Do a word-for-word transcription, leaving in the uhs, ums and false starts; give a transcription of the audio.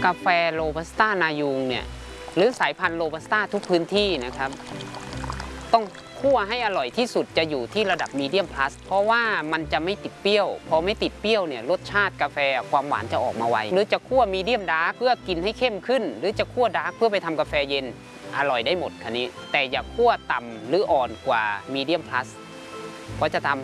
กาแฟโรบัสต้านายูงเนี่ยหรือสายพันธุ์โรบัสต้าทุกพื้นที่นะครับต้องคั่วให้อร่อยที่สุดจะอยู่ที่ระดับมีเดียมพลัสเพราะว่ามันจะไม่ติดเปรี้ยวพอไม่ติดเปรี้ยวเนี่ยรสชาติกาแฟความหวานจะออกมาไวหรือจะคั่วมีเดียมดาร์กเพื่อกินให้เข้มขึ้นหรือจะคั่วดาร์กเพื่อไปทำกาแฟเย็นอร่อยได้หมดคันนี้แต่อย่าคั่วต่ำหรืออ่อนกว่ามีเดียมพลัสเพราะจะท